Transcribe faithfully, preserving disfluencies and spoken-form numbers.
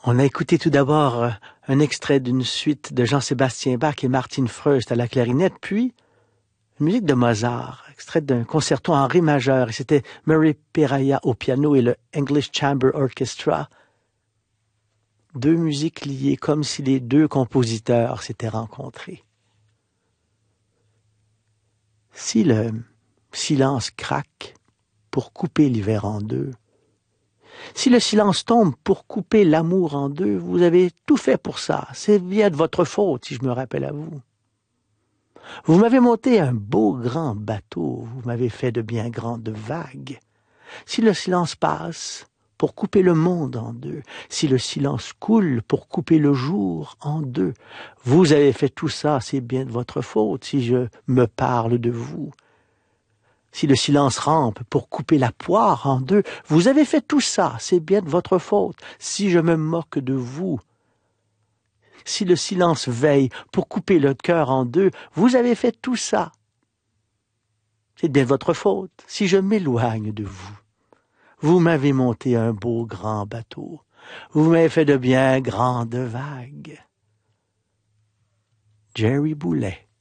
On a écouté tout d'abord un extrait d'une suite de Jean-Sébastien Bach et Martin Freust à la clarinette, puis une musique de Mozart, extrait d'un concerto en ré majeur, et c'était Murray Peraya au piano et le English Chamber Orchestra. Deux musiques liées, comme si les deux compositeurs s'étaient rencontrés. Si le silence craque pour couper l'hiver en deux, si le silence tombe pour couper l'amour en deux, vous avez tout fait pour ça. C'est bien de votre faute, si je me rappelle à vous. Vous m'avez monté un beau grand bateau, vous m'avez fait de bien grandes vagues. Si le silence passe pour couper le monde en deux, si le silence coule pour couper le jour en deux, vous avez fait tout ça, c'est bien de votre faute, si je me parle de vous. Si le silence rampe pour couper la poire en deux, vous avez fait tout ça, c'est bien de votre faute, si je me moque de vous. Si le silence veille pour couper le cœur en deux, vous avez fait tout ça. C'est bien de votre faute, si je m'éloigne de vous. Vous m'avez monté un beau grand bateau, vous m'avez fait de bien grandes vagues. Jerry Boulet.